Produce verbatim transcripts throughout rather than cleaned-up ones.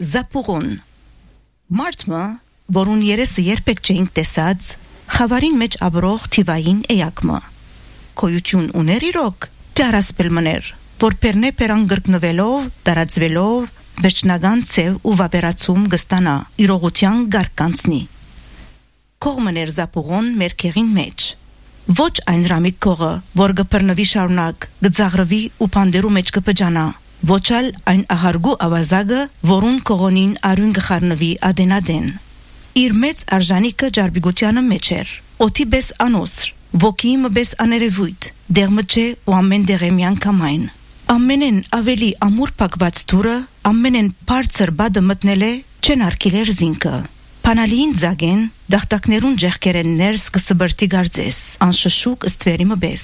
Զապուղուն Մարդմը, որուն երեսը երբեք չէինք տեսած, խավարին մեջ աբրող թիվային էյակմը։ Կոյություն ուներ իրոք, թե առասպել մներ, որ պերնե պերան գրկնվելով, տարածվելով, վերջնական ծև ու վավերացում գստանա, իրողության գարկանցնի։ Կողմներ զապուղուն մերքեղին մեջ։ Ոչ այն ռամիկ կողը, որ գպրնվի շարունակ, գծաղրվի ու պանդերու մեջ կպջանա, ոչ ալ այն ահարգու ավազագը, որուն կողոնին արյուն գխարնվի ադենադեն։ Իր մեծ արժանիկը ջարբիգությանը մեջ էր, օթի բես անոսր, ոգի մբես աներևույթ, դեղմը չէ ու ամեն դեղեմյան կամայն։ Ամենեն ավելի ամուր պակված թուրը, ամենեն բարձր բադը մտնել է, չեն արկիլեր զինքը։ Փանալիին ձագեն, դախտակներուն ջեղքերեն ներս կսբրտի գարձես, անշշուկ ըստվերի մբես։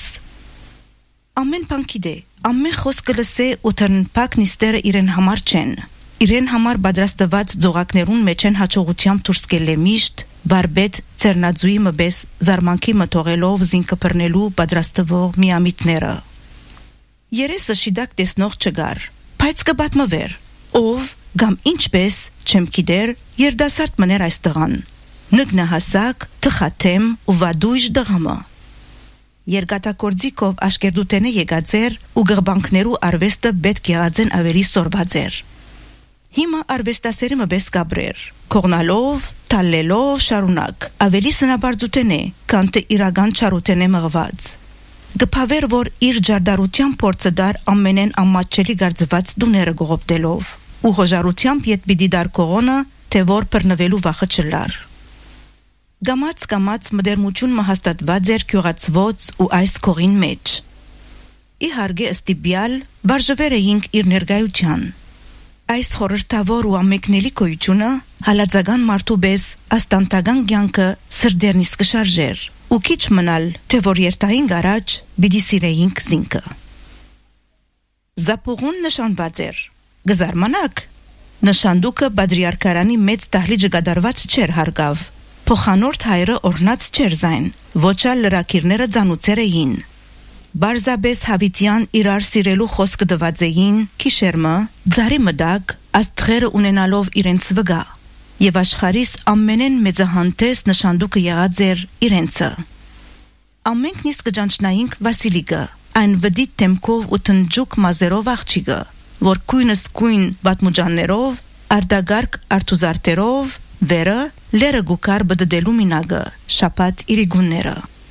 Ամեն բան գիտե, ամեն խոսքը լսե ու թռնփակ նիստերը իրեն համար չեն։ Իրեն համար պատրաստված ձողակներուն մեջ են հաջողությամբ դուրս գելե միշտ, բարբետ ծերնաձուի մբես զարմանքի մթողելով զինքը բռնելու պատրաստվող միամիտները։ Երեսը շիդակ տեսնող չգար, բայց կբատմվեր, ով գամ ինչպես չեմ գիտեր երդասարդ մներ այս տղան, նգնահասակ, թխաթեմ ու վադույժ դղամը։ Երգատակորձիկով աշկերդուտենե եկածեր ու գղբանքներու արվեստը պետք եղածեն ավելի սորված էր։ Հիմա արվեստասերը մբես կաբրեր, կողնալով, տալելով շարունակ, ավելի սնաբարձուտենե, քան թե իրական չարուտենե մղված։ Գփավեր, որ իր ջարդարության փորձը դար ամենեն ամաչելի գարձված դուները գողոպտելով, ու հոժարությամբ ետ պիտի դար կողոնը, թե որ բռնվելու վախը չլար։ Գամած կամած մդերմություն մհաստատված էր քյուղացված ու այս կողին մեջ։ Իհարկե ըստիբյալ վարժվեր էինք իր ներկայության։ Այս խորհրդավոր ու ամեկնելի կոյությունը հալածական մարդու պես աստանտական կյանքը սրդերնից կշարժեր ու քիչ մնալ, թե որ երթային գարաջ պիտի սիրեինք զինքը։ Զապուղուն նշանված էր։ Գզարմանակ նշանդուկը բադրիարքարանի մեծ դահլիճը գդարված չէր հարգավ։ Փոխանորդ հայրը օրնած չէր զայն, ոչ ալ լրակիրները ձանուցեր էին։ Բարզաբես հավիտյան իրար սիրելու խոսքը դված էին, քիշերմը, ձարի մդակ, աստղերը ունենալով իրենց վգա, եւ աշխարհիս ամենեն մեծահանտես նշանդուկը եղած էր իրենցը։ Ամենք նիսկ կջանչնայինք Վասիլիկը, այն վդիտ թեմքով ու տնջուկ մազերով աղջիկը, որ կույնս կույն բատմուջաններով, արդագարգ արտուզարտերով, վերը լերը գուկար բդդելու մինագը, շապատ իրիգունները։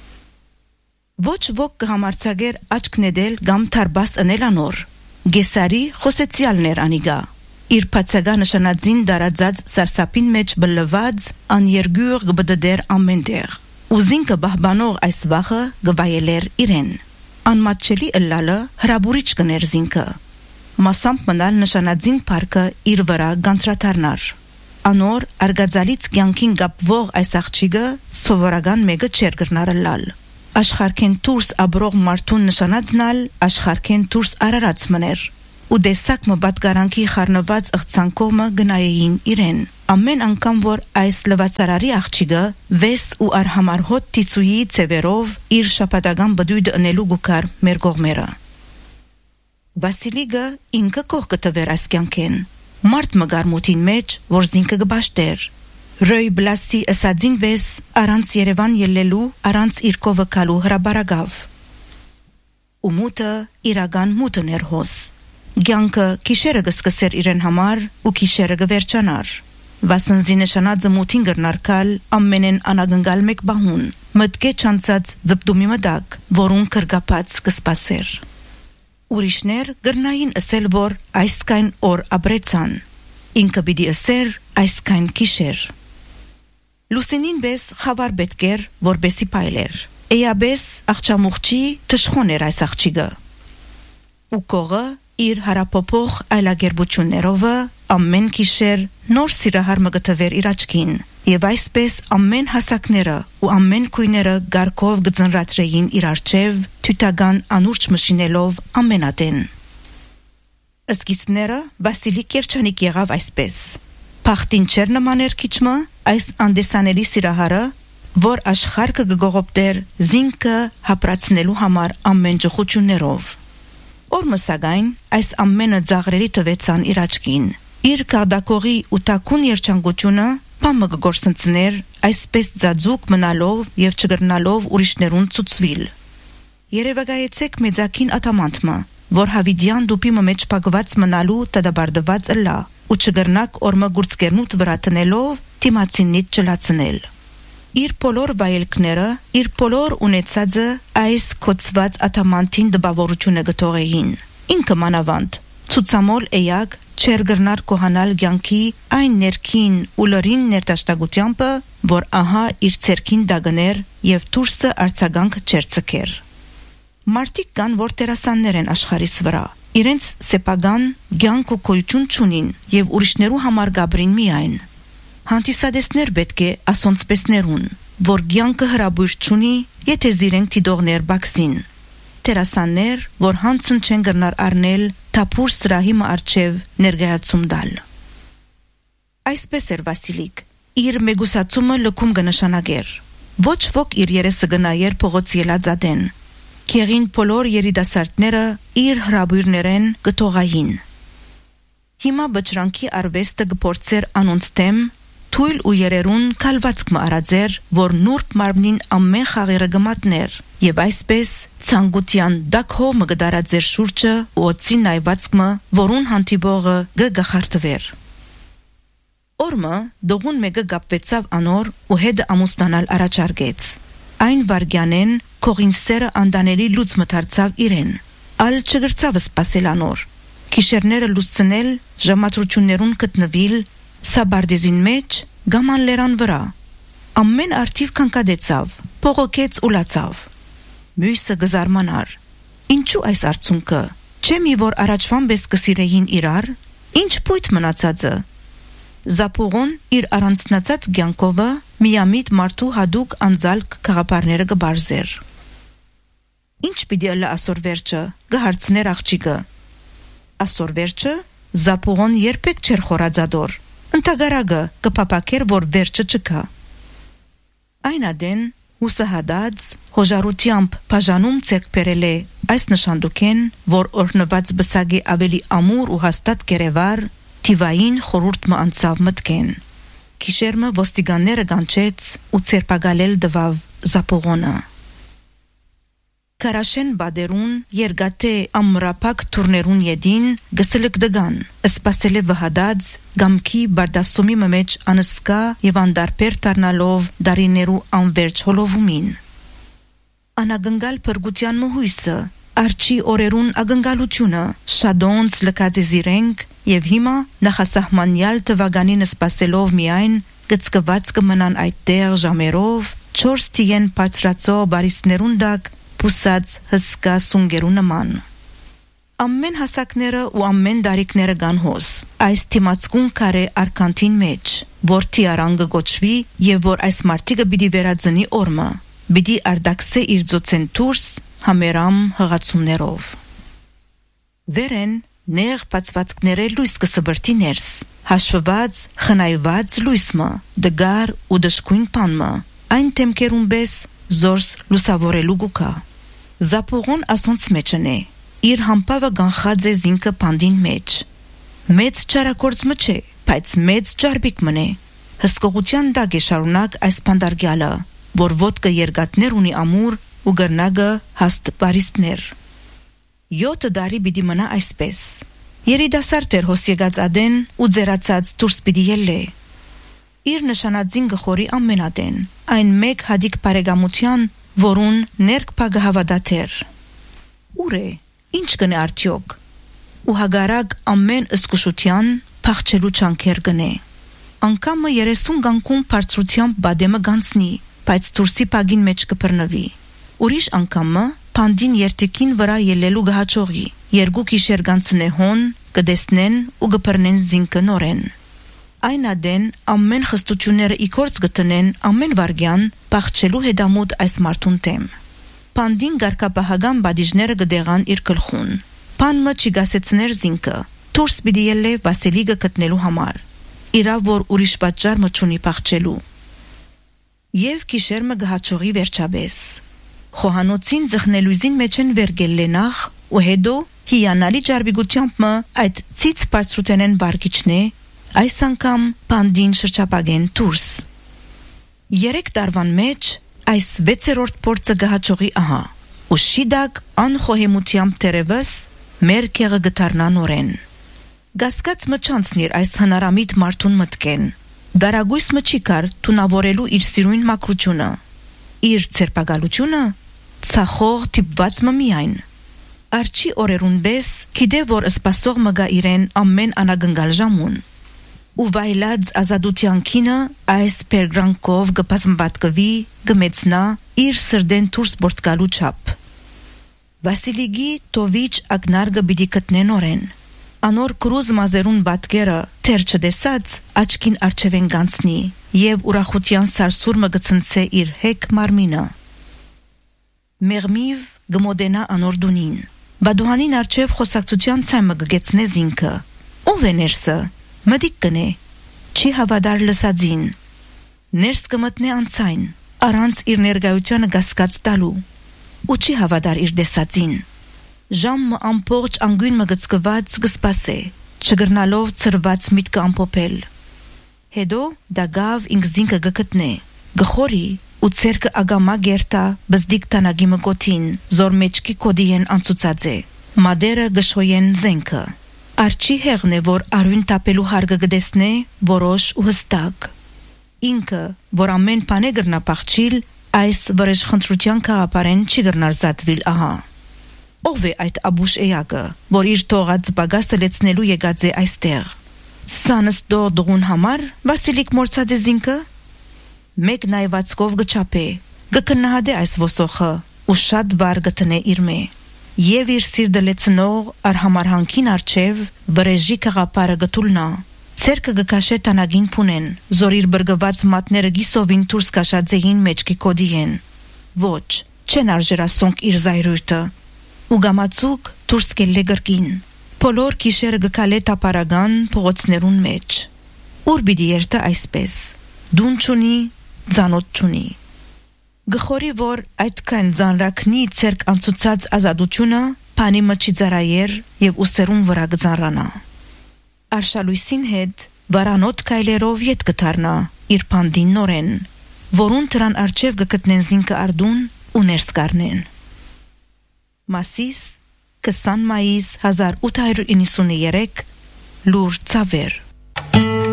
Ոչ ոք կհամարցագեր աչք նետել գամ թարբաս ընել անոր, գեսարի խոսեցյալներ անիգա, իր պացագա նշանածին դարածած սարսապին մեջ բլված աներգյուր գբդդեր ամենտեղ, ուզինքը բահբանող այս վախը գվայելեր իրեն, անմատչելի ըլլալը հրաբուրիչ կներ զինքը, մասամբ մնալ նշանածին պարկը իր վրա գանցրատարնար։ Անոր արգածալից կյանքին գապվող այս աղջիկը սովորական մեկը չեր գրնարըլալ։ Աշխարքեն դուրս աբրող մարդուն նշանածնալ, աշխարքեն դուրս արարած մներ, ու դեսակ մը բատկարանքի խառնված ըղծանքոմը գնայեին իրեն, ամեն անգամ որ այս լվացարարի աղջիկը վես ու արհամարհոտ տիցուի ծևերով իր շապատական բդույդը ընելու գուկար մեր կողմերը։ Վասիլիկը ինքը կող կտվեր այս կյանքեն, մարդ մգարմութին մեջ, որ զինքը գբաշտեր, Ռոյ բլաստի ըսածին վես առանց Երևան ելլելու, առանց իր կովը կալու հրաբարագավ։ Ու մուտը իրական մուտն էր հոս։ Գյանքը կիշերը գսկսեր իրեն համար ու կիշերը գվերջանար։ Վասնզի նշանածը մութին գրնարկալ ամենեն անագնգալ մեկ բահուն, մտկե չանցած ձպտումի մդակ, որուն կրգապած կսպասեր։ Ուրիշներ գրնային ասել, որ այսքան օր ապրեցան, ինքը պիտի ասեր այսքան կիշեր։ Լուսինին բես խավար պետք էր, որբեսի պայլեր, էյաբես աղջամուղջի թշխոն էր այս աղջիկը։ Ու կողը իր հարապոփող այլագերբություններովը ամեն կիշեր նոր սիրահար մգտվեր իր աչքին, եւ այսպես ամեն հասակները ու ամեն քույները գարկով գծնրացրեին իր արջև, թյութական անուրջ մշինելով ամենատեն։ Սկիզբները Վասիլի Կերչանիկ եղավ այսպես։ Փախտին չեր նմաներ քիչմը այս անդեսանելի սիրահարը, որ աշխարհը գողոպտեր զինքը հապրացնելու համար ամեն ջխություններով։ Օրմը սակայն այս ամենը ձաղրելի տվեցան իր աչքին, Իր կաղդակողի ու տաքուն երջանկությունը պամը կգործընծներ այսպես ձաձուկ մնալով և չգրնալով ուրիշներուն ծուծվիլ։ Երևակայեցեք մեծակին ատամանդմը, որ հավիդյան դուպի մեջ պակված մնալու տադաբարդված ըլլա ու չգրնակ օրմը գուրցկերնուտ վրա տնելով թիմացինիտ չլացնել։ Իր բոլոր վայելքները, իր բոլոր ունեցածը այս կոծված ատամանդին դպավորությունը գտողեին։ Ինքը մանավանդ ցուցամոլ էյակ չեր գրնար կոհանալ գյանքի այն ներքին ու լրին ներդաշտակությամբ, որ ահա իր ցերքին դագներ եւ դուրսը արցագանք չեր ցկեր։ Մարդիկ կան, որ տերասաններ են աշխարհիս վրա, իրենց սեփական գյանք ու գոյություն չունին եւ ուրիշներու համար գաբրին միայն։ Հանդիսադեսներ պետք է ասոնցպեսներուն, որ գյանքը հրաբույր չունի, եթե զիրենք թիդողներ բաքսին։ Տերասաններ, որ հանցն չեն գրնար առնել թափուր սրահի մարջև ներգայացում դալ։ Այսպես էր Վասիլիկ, իր մեգուսացումը լքում կնշանակեր։ Ոչ ոք իր երեսը գնայեր փողոց ելածադեն։ Քեղին բոլոր երիտասարդները իր հրաբույրներեն գտողային։ Հիմա բջրանքի արվեստը կփորձեր անոնց դեմ թույլ ու երերուն կալվածք մարաձեր, որ նուրբ մարմնին ամեն խաղերը գմատներ, եւ այսպես ցանկության դակհոմը գդարաձեր շուրջը ու օծի նայվածքը, որուն հանդիպողը գգախարտվեր։ Օրմը դողուն մեկը գապվեցավ անոր ու հետը ամուսնանալ առաջարկեց։ Այն վարգյանեն կողինսերը անդանելի լուծ մթարցավ իրեն, ալ չգրցավ սպասել անոր։ Քիշերները լուսցնել, ժամատրություններուն գտնվիլ, սաբարդեզին մեջ, գաման լերան վրա։ Ամեն արդիվ կանկադեցավ, փողոքեց ու լացավ։ Մյուսը գզարմանար։ Ինչու այս արցունքը, չէ՞ մի որ առաջվան պես կսիրեին իրար, ինչ պույտ մնացածը։ Զապուղոն իր առանցնացած գյանքովը միամիտ մարդու հադուկ անձալկ քաղաքարները կբարձեր։ Ինչ պիտի ըլլա ասոր վերջը, գհարցներ աղջիկը։ Ասոր վերջը Զապուղոն երբեք չեր խորաձադոր, ընտագարագը կփապակեր, որ վերջը չկա։ Այն ադեն հուսահադած հոժարությամբ բաժանում ցեք բերել է այս նշանդուկեն, որ օրնված բսագի ավելի ամուր ու հաստատ կերևար թիվային խորուրդը անցավ մտքեն։ Քիշերմը ոստիկանները կանչեց ու ցերպագալել դվավ Զապուղոնը։ Կարաշեն բادرուն երգատե ամրապակ թուրներուն յեդին գսլկ դգան սպասել է վհադած գամքի բարդասոմի մեջ անսկա եւ անդարբեր դառնալով դարիներու անverջ հոլովումին անագնգալ փրկության մհույսը արչի օրերուն ագնգալությունը շադոնց լկածիզիրենք եւ հիմա նախասահմանյալ տվագանին սպասելով միայն գծկված կմնան այդտեղ ժամերով չորս տիեն բացրացո բարիսներուն դակ Պուսած հսկա սունգերու նման։ Ամեն հասակները ու ամեն դարիքները գան հոս, այս թիմացկուն կարե արկանտին մեջ, որ թիարանգը գոչվի և որ այս մարդիկը բիդի վերածնի օրմը, բիդի արդակսե իր ձոցեն տուրս համերամ հղացումներով։ Վերեն նեղ պացվածքները լույս կսբրտի ներս, հաշվված, խնայված լույսմը, դգար ու դշկույն պանմը, այն թեմքերուն բես զորս լուսավորելու գուկա։ Զապուղոն ասոնց մեջն է, իր համպավը գանխած է զինքը պանդին մեջ։ Մեծ ճարակորձմը չէ, բայց մեծ ճարբիկ մնե։ Հսկողության դակ է շարունակ այս պանդարգյալը, որ ոտքը երգատներ ունի ամուր ու գրնագը հաստ բարիսպներ։ Յոթը դարի բիդի մնա այսպես։ Երիտասարդ էր հոս եկած ադեն ու ձերացած դուրս բիդի ելլե։ Իր նշանածին գխորի ամենադեն, այն մեկ հադիկ բարեգամության, որուն ներք պագահավադաթեր։ Ուր է, ինչ կնե արդյոք, ու հագարակ ամեն ըսկուշության պաղչելու չանքեր գնե։ Անկամը երեսուն գանքում պարծրությամբ բադեմը գանցնի, բայց դուրսի պագին մեջ կպրնվի։ Ուրիշ անկամը պանդին երտիկին վրա ելելու գհաչողի, երկու կիշեր գանցնե հոն, կդեսնեն ու գպրնեն զինքը նորեն։ Այն ադեն ամեն խստությունները իքորց գտնեն ամեն վարգյան պաղչելու հետամուտ այս մարդուն թեմ։ Պանդին գարկապահական բադիժները գդեղան իր գլխուն։ Պանմը չիգասեցներ զինքը, դուրս պիտի ելլե Վասիլիկը գտնելու համար։ Իրա որ ուրիշ պատճառ մը չունի պաղչելու։ Եվ կիշերմը գհաչողի վերջաբես։ Խոհանոցին ձխնելույզին մեջ են վերգել լենախ ու հետո հիանալի ջարբիգությամբ մը այդ ցից բարձրութենեն բարգիչնե այս անգամ բանդին շրջապագեն դուրս երեք տարվան մեջ այս վեցերորդ փորձը գահաճողի ահա ու շիդակ անխոհեմությամբ տերևս մեր կեղը գտարնա նորեն գասկած մը չանցնիր այս հնարամիտ մարդուն մտքեն դարագույս մը չի կար թունավորելու իր սիրուն մակրությունը իր ցերպակալությունը ցախող տիպված մը միայն Արչի օրերուն բես գիտե որ սպասող մը գա իրեն ամեն անագնգալ ժամուն ու վայլած ազատության քինը այս պերգրանքով գպասմբատկվի գմեցնա իր սրդեն դուրս բորտկալու չափ Վասիլիգի Տովիչ ագնարգը բիդի կտնեն օրեն անոր կրուզ մազերուն բատկերը թեր չդեսած աչքին արջևեն գանցնի եւ ուրախության սարսուրը գցնցե իր հեկ մարմինը Մեղմիվ գմոդենա անոր դունին Բադուհանին արջև խոսակցության ցայմը գգեցնե զինքը ով է ներսը մդիկ կնե չի հավադար լսածին ներս կմտնե անցայն առանց իր ներգայությանը գասկած տալու ու չի հավադար իր դեսածին ժամը ամբողջ անգույն մգծկված գսպասե չգրնալով ծրված միտքը ամփոփել հետո դագավ ինքզինքը գկտնե գխորի ու ցերկը ագամա գերտա բզդիկ տանագի մկոթին զոր մեջքի կոդիեն անցուցած է մադերը գշոյեն զենքը Արչի հեղն է որ արույն տապելու հարգը գդեսնե որոշ ու հստակ ինքը որ ամեն բան է գրնա փախչիլ այս վրեժխնդրության կաղապարեն չի գրնար զատվիլ ահա ով է այդ աբուշ էյակը որ իր թողած բագասը լեցնելու եկած է այստեղ սանս դողդողուն համար Վասիլիկ մորցած է զինքը մեկ նայվածքով գչապե գկնահադե այս ոսոխը ու շատ վար գտնե իր մե եւ իր սիրտը լեցնող արհամարհանքին արչև վրեժի կաղապարը գտուլնա ցերկը գկաշե տանագին փունեն զոր իր բրգված մատները գիսովին դուրս կաշածեին մեջքի կոդիեն ոչ չեն արժերասոնք իր զայրույթը ու գամացուկ դուրս կելե գրկին բոլոր գիշերը գկալե տապարագան փողոցներուն մեջ ուր բիդի երթա այսպես դուն չունի Ձանոտ չունի Գխորի որ այդքան ձանրակնի ցերկ անցուցած ազատությունը բանի մչի ծարայեր եւ ուսերուն վրա գծարանա Արշալույսին հետ վարանոտ կայլերով յետ գտարնա իր բանդին նորեն որուն տրան արջև գտնեն զինքը արդուն ու ներս կառնեն Մասիս կսան մայիս հազար ութ հարյուր իննսուններեք լուր ցավեր